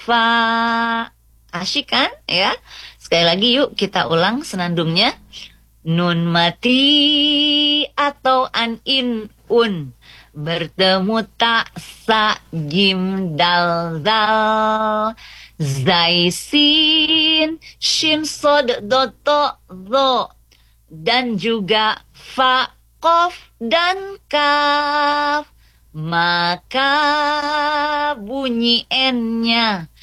fa. Asyik kan ya? Sekali lagi yuk kita ulang senandungnya. Nun mati atau an in un bertemu tak sa jim dal dal zai sin shin sod dot to zo dan juga fa kof dan kaf, maka bunyi n-nya